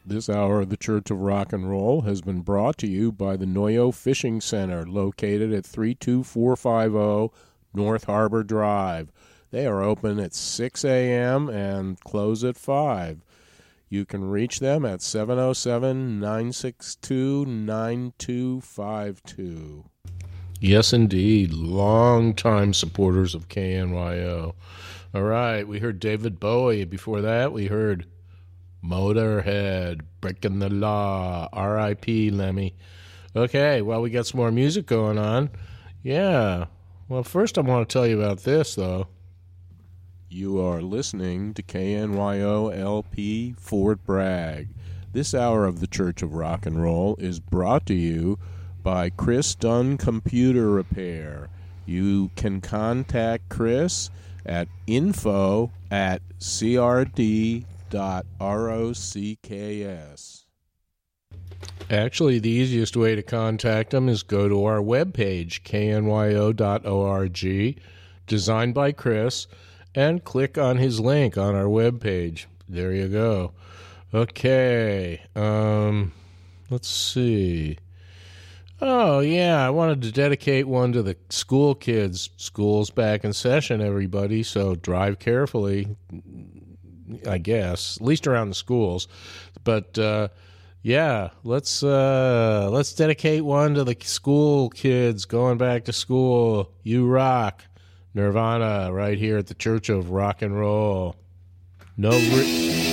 This hour of the Church of Rock and Roll has been brought to you by the Noyo Fishing Center, located at 32450 North Harbor Drive. They are open at 6 a.m. and close at 5. You can reach them at 707-962-9252. Yes, indeed. Long-time supporters of KNYO. All right, we heard David Bowie. Before that, we heard Motorhead, Breaking the Law, R.I.P. Lemmy. Okay, well, we got some more music going on. Yeah. Well, first I want to tell you about this, though. You are listening to KNYO LP Fort Bragg. This hour of the Church of Rock and Roll is brought to you by Chris Dunn Computer Repair. You can contact Chris at info@crd.rocks. Actually, the easiest way to contact them is go to our webpage, knyo.org, designed by Chris, and click on his link on our webpage. There you go. Okay, let's see. Oh, yeah, I wanted to dedicate one to the school kids. School's back in session, everybody, so drive carefully, I guess, at least around the schools. But, yeah, let's dedicate one to the school kids going back to school. You rock. Nirvana right here at the Church of Rock and Roll. No